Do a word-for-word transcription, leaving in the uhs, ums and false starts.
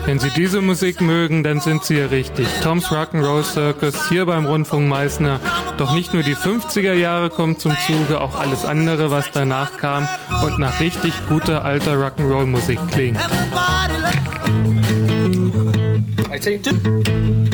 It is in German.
Wenn Sie diese Musik mögen, dann sind Sie hier richtig. Tom's Rock'n'Roll Circus hier beim Rundfunk Meißner. Doch nicht nur die fünfziger Jahre kommt zum Zuge, auch alles andere, was danach kam und nach richtig guter alter Rock'n'Roll Musik klingt.